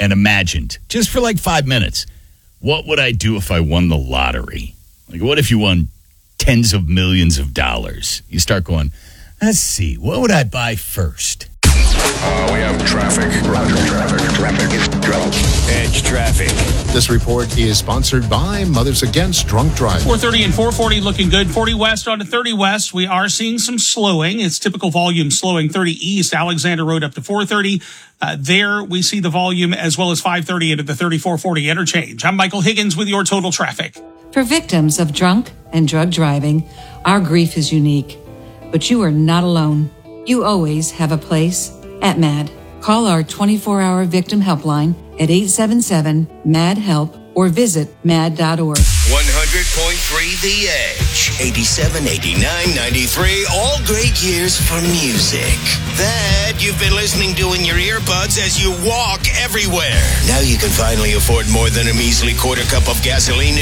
and imagined, just for like 5 minutes, what would I do if I won the lottery? Like, what if you won tens of millions of dollars? You start going, let's see, what would I buy first? We have traffic. Roger, traffic. Edge traffic. This report is sponsored by Mothers Against Drunk Driving. 430 and 440 looking good. 40 west onto 30 west. We are seeing some slowing. It's typical volume slowing. 30 east, Alexander Road up to 430. There we see the volume as well as 530 into the 3440 interchange. I'm Michael Higgins with your total traffic. For victims of drunk and drug driving, our grief is unique. But you are not alone. You always have a place at MAD. Call our 24-hour victim helpline at 877-MAD-HELP or visit mad.org. 100.3 The Edge. 87, 89, 93. All great years for music. That you've been listening to in your earbuds as you walk everywhere. Now you can finally afford more than a measly quarter cup of gasoline